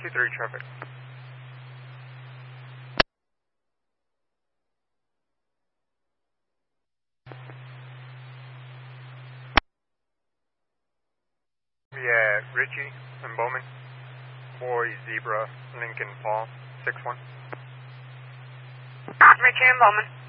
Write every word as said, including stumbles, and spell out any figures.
two three traffic. Yeah, Richie and Bowman. Boy, Zebra, Lincoln, Paul, six one. Richie and Bowman.